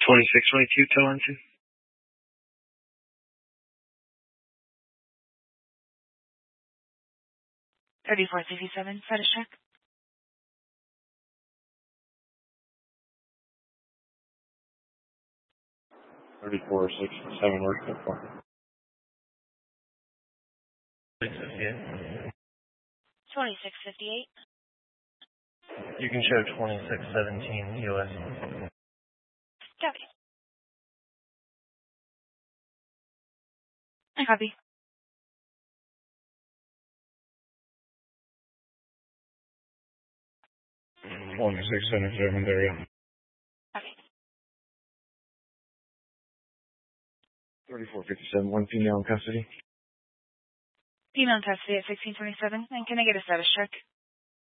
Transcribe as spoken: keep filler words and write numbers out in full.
twenty-six twenty-two, Toronto. thirty-four fifty-seven, status check. thirty-four sixty-seven, work so far. twenty-six fifty-eight. You can show twenty-six seventeen U S. Copy. I copy. twenty-six seventy-seven, there you go. Copy. thirty-four fifty-seven, one female in custody. Female in custody at sixteen twenty-seven. And can I get a status check?